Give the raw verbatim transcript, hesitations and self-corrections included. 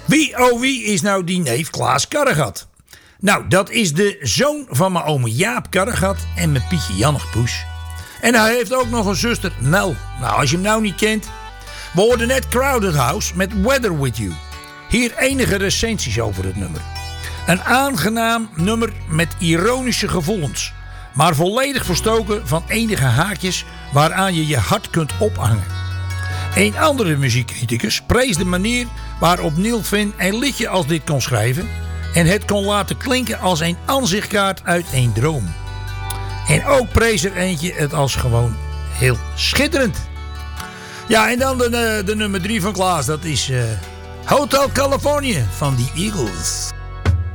Wie oh wie is nou die neef Klaas Karregat? Nou, dat is de zoon van mijn oom Jaap Karregat en mijn Pietje Jannig Poes. En hij heeft ook nog een zuster Nel. Nou, als je hem nou niet kent. We hoorden net Crowded House met Weather With You. Hier enige recensies over het nummer. Een aangenaam nummer met ironische gevoelens. Maar volledig verstoken van enige haakjes waaraan je je hart kunt ophangen. Een andere muziekcriticus prees de manier waarop Neil Finn een liedje als dit kon schrijven. En het kon laten klinken als een aanzichtkaart uit een droom. En ook prees er eentje het als gewoon heel schitterend. Ja, en dan de, de nummer drie van Klaas. Dat is uh, Hotel California van The Eagles.